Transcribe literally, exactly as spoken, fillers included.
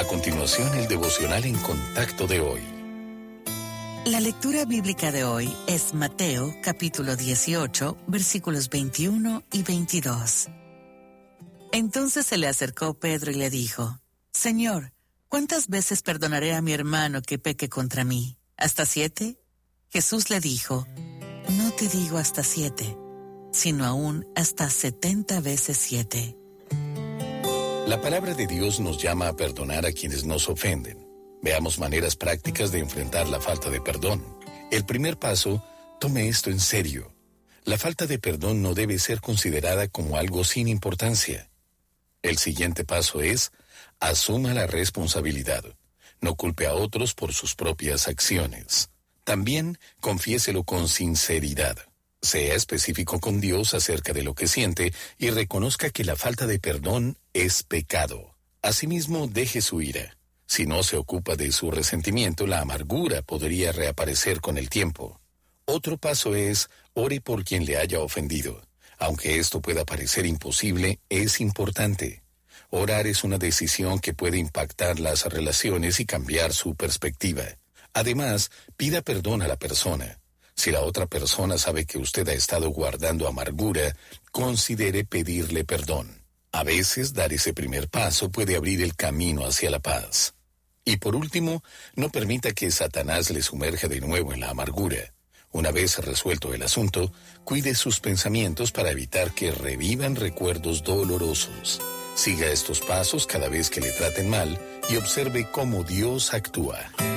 continuación, el devocional en contacto de hoy. La lectura bíblica de hoy es Mateo, capítulo dieciocho, versículos veintiuno y veintidós. Entonces se le acercó Pedro y le dijo: Señor, ¿cuántas veces perdonaré a mi hermano que peque contra mí? ¿Hasta siete? Jesús le dijo: No te digo hasta siete, sino aún hasta setenta veces siete. La palabra de Dios nos llama a perdonar a quienes nos ofenden. Veamos maneras prácticas de enfrentar la falta de perdón. El primer paso, tome esto en serio. La falta de perdón no debe ser considerada como algo sin importancia. El siguiente paso es, asuma la responsabilidad. No culpe a otros por sus propias acciones. También confiéselo con sinceridad. Sea específico con Dios acerca de lo que siente y reconozca que la falta de perdón es pecado. Asimismo, deje su ira. Si no se ocupa de su resentimiento, la amargura podría reaparecer con el tiempo. Otro paso es, ore por quien le haya ofendido. Aunque esto pueda parecer imposible, es importante. Orar es una decisión que puede impactar las relaciones y cambiar su perspectiva. Además, pida perdón a la persona. Si la otra persona sabe que usted ha estado guardando amargura, considere pedirle perdón. A veces, dar ese primer paso puede abrir el camino hacia la paz. Y por último, no permita que Satanás le sumerja de nuevo en la amargura. Una vez resuelto el asunto, cuide sus pensamientos para evitar que revivan recuerdos dolorosos. Siga estos pasos cada vez que le traten mal y observe cómo Dios actúa.